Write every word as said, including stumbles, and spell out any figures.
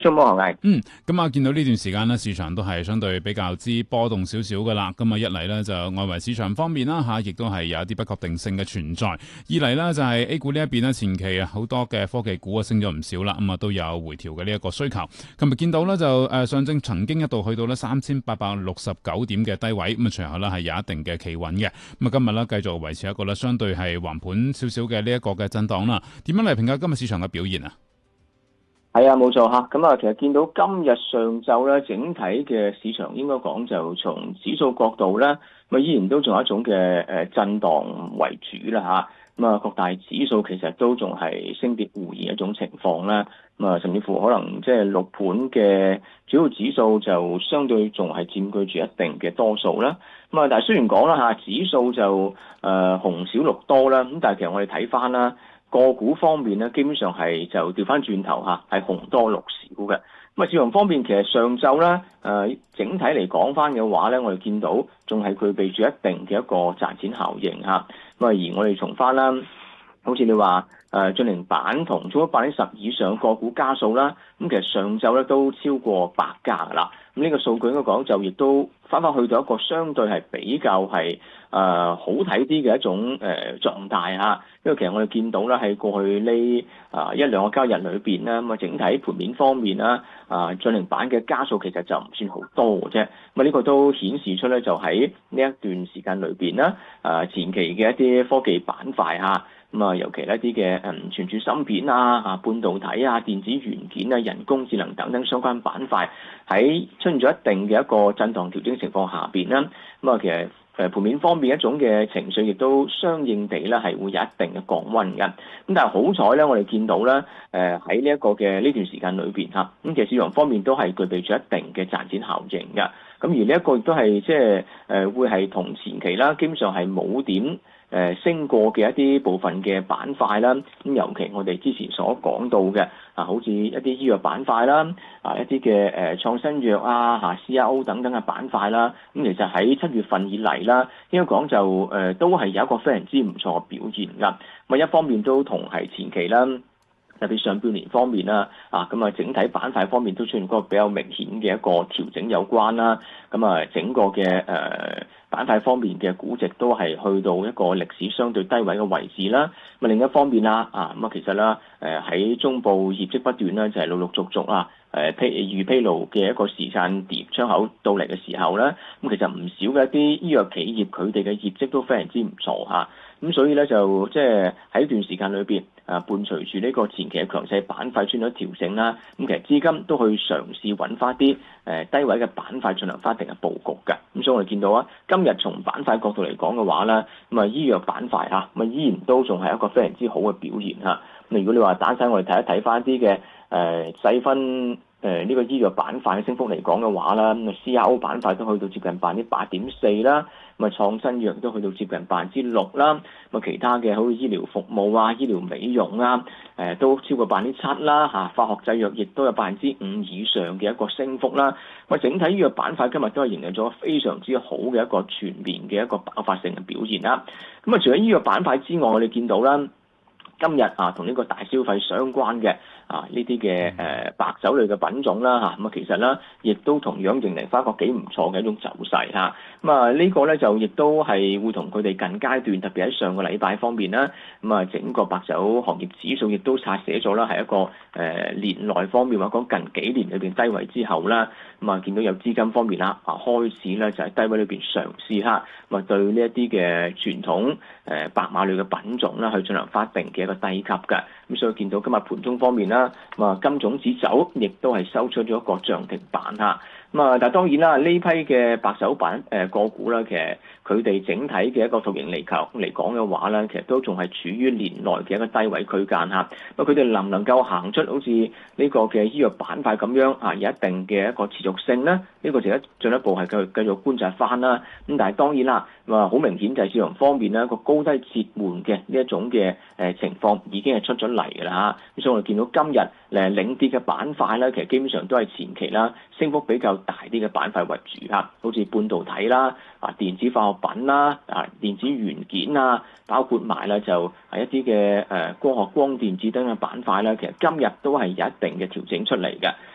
中午好，係。 嗯，咁啊，見到呢段時間呢，市場都係相對比較之波動少少噶啦。咁啊，一嚟呢，就外圍市場方面啦吓，亦都係有一啲不確定性嘅存在。二嚟呢，就係 A 股呢一邊呢，前期啊好多嘅科技股啊升咗唔少啦，咁啊都有回調嘅呢一個需求。琴日見到呢，就誒上證曾經一度去到呢三千八百六十九點嘅低位，咁啊隨後呢係有一定嘅企穩嘅。咁啊今日呢，繼續維持一個呢相對係橫盤少少嘅呢一個嘅震盪啦。點樣嚟評價今日市場嘅表現啊？ 係啊，冇錯嚇。咁啊，其實見到今日上晝咧，整體嘅市場應該講就從指數角度咧，咁啊依然都仲有一種嘅誒震盪為主啦嚇。咁啊，各大指數其實都仲係升跌互現一種情況啦。咁啊，甚至乎可能即係六盤嘅主要指數就相對仲係佔據住一定嘅多數啦。咁啊，但係雖然講啦嚇，指數就誒、呃、紅小綠多啦，咁但係其實我哋睇翻啦。個股方面咧，基本上係就調翻轉頭嚇，係紅多綠少嘅。咁啊，市場方面其實上晝咧，誒、呃、整體嚟講翻嘅話咧，我哋見到仲係具備住一定嘅一個賺錢效應嚇。咁啊，而我哋從翻啦，好似你話誒進行板同做咗百分之十以上個股家數啦，咁其實上晝咧都超過百家噶啦。咁呢個數據應該講就亦都翻返去到一個相對係比較係誒、呃、好睇啲嘅一種誒、呃、狀態嚇。因為其實我哋見到咧喺過去呢啊一兩個交易日裏邊咧，咁啊整體盤面方面啦，啊進行板嘅家數其實就唔算好多嘅啫。咁啊呢個都顯示出咧就喺呢一段時間裏邊啦，啊前期嘅一啲科技板塊嚇。咁啊，尤其一啲嘅誒存儲芯片啊、啊半導體啊、電子元件啊、人工智能等等相關板塊，喺出現咗一定嘅一個震盪調整情況下邊啦。咁啊，其實誒盤面方面一種嘅情緒，亦都相應地咧係會有一定嘅降溫嘅。咁但係好彩咧，我哋見到咧誒喺呢一個嘅呢段時間裏邊嚇，咁其實市場方面都係具備咗一定嘅賺錢效應嘅。咁而呢一個亦都係即係誒會係同前期啦，基本上係冇點誒升過嘅一啲部分嘅板塊啦，咁尤其我哋之前所講到嘅啊，好似一啲醫藥板塊啦，啊一啲嘅誒創新藥啊、嚇 C R O 等等嘅板塊啦，咁其實喺七月份以嚟啦，應該講就誒都係有一個非常之唔錯嘅表現㗎。咁啊一方面都同係前期啦。特別上半年方面啦，啊咁啊整體板塊方面都出現嗰個比較明顯嘅一個調整有關啦，咁啊整個嘅誒、呃、板塊方面嘅估值都係去到一個歷史相對低位嘅位置啦。咁啊另一方面啦，啊咁啊其實啦，誒喺中部業績不斷啦，就係陸陸續續啊，誒披預披露嘅一個時間點窗口到嚟嘅時候咧，咁其實唔少嘅一啲醫藥企業佢哋嘅業績都非常之唔錯嚇。咁所以咧就即係喺一段時間裏邊，啊伴隨住呢個前期嘅強勢板塊出現咗調整啦，咁其實資金都去嘗試揾翻啲誒低位嘅板塊進行翻一定嘅佈局㗎。咁所以我哋見到啊，今日從板塊角度嚟講嘅話咧，咁啊醫藥板塊嚇，咁啊依然都仲係一個非常之好嘅表現嚇。咁如果你話單身我哋睇一睇翻啲嘅誒細分。誒呢、呃這個醫藥板塊嘅升幅嚟講嘅話啦，咁啊 C R O 板塊都去到接近百分之八點四啦，咁啊創新藥都去到接近百分之六啦，咁啊其他嘅好似醫療服務啊、醫療美容啊，誒、呃、都超過百分之七啦嚇，化學製藥亦都有百分之五以上嘅一個升幅啦，咁啊整體醫藥板塊今日都係迎嚟咗非常之好嘅一個全面嘅一個爆發性嘅表現啦，咁啊除咗醫藥板塊之外，我哋見到啦。今日啊，同呢個大消費相關嘅啊呢啲嘅誒白酒類嘅品種啦嚇，咁啊其實咧亦都同樣迎嚟翻一個幾唔錯嘅一種走勢嚇。咁啊呢個咧就亦都係會同佢哋近階段，特別喺上個禮拜方面啦，咁啊整個白酒行業指數亦都刷寫咗啦，係一個誒、呃、年內方面或者講近幾年裏邊低位之後啦，咁啊見到有資金方面啦啊開始咧就喺低位裏邊嘗試下，咁啊對呢一啲嘅傳統誒白馬類嘅品種啦去進行發定嘅一個低級嘅，咁所以見到今日盤中方面啦，咁啊金種子酒亦都係收出咗一個漲停板嚇，咁啊但係當然啦，呢批嘅白酒板誒個股啦，其實佢哋整體嘅一個圖形嚟求嚟講嘅話咧，其實都仲係處於年內嘅一個低位區間嚇，咁佢哋能唔能夠行出好似呢個嘅醫藥板塊咁樣啊，有一定嘅一個持續性咧？呢、這個值得進一步係繼續繼續觀察翻啦。咁但係當然啦，話好明顯就係市場方面咧個高低切換嘅呢一種嘅誒情況已經係出咗嚟㗎啦嚇。咁所以我哋見到今日誒領跌嘅板塊咧，其實基本上都係前期啦升幅比較大啲嘅板塊為主嚇，好似半導體啦、啊電子化學品啦、啊電子元件啊，包括埋咧就係一啲嘅誒光學光電子等嘅板塊咧，其實今日都係有一定嘅調整出嚟嘅。